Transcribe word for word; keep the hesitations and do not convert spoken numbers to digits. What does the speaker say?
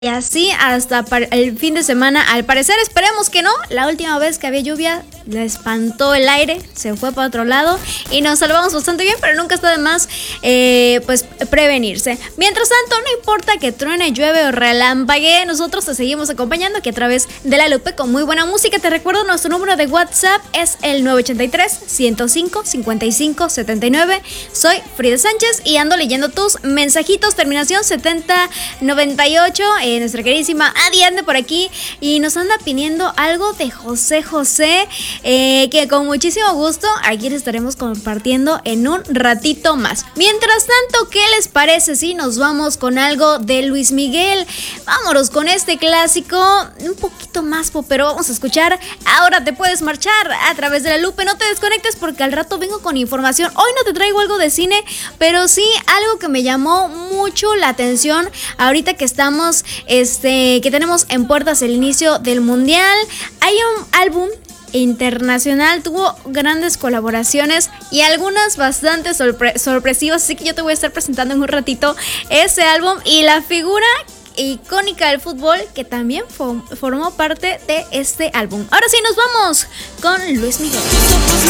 Y así hasta para el fin de semana, al parecer, esperemos que no. La última vez que había lluvia, le espantó el aire, se fue para otro lado y nos salvamos bastante bien, pero nunca está de más eh, pues prevenirse. Mientras tanto, no importa que truene, llueve o relampaguee, nosotros te seguimos acompañando aquí a través de La Lupe con muy buena música. Te recuerdo, nuestro número de WhatsApp es el nueve ocho tres, ciento cinco, cincuenta y cinco, setenta y nueve. Soy Frida Sánchez y ando leyendo tus mensajitos, terminación setenta noventa y ocho. Eh, nuestra queridísima Adi anda por aquí y nos anda pidiendo algo de José José, eh, que con muchísimo gusto aquí les estaremos compartiendo en un ratito más. Mientras tanto, ¿qué les parece si nos vamos con algo de Luis Miguel? Vámonos con este clásico un poquito más popero. Vamos a escuchar Ahora te puedes marchar a través de La Lupe. No te desconectes porque al rato vengo con información. Hoy no te traigo algo de cine, pero sí algo que me llamó mucho la atención ahorita que estamos Este, que tenemos en puertas el inicio del mundial. Hay un álbum internacional, tuvo grandes colaboraciones y algunas bastante sorpre- sorpresivas, así que yo te voy a estar presentando en un ratito ese álbum y la figura icónica del fútbol que también fo- formó parte de este álbum. Ahora sí, nos vamos con Luis Miguel.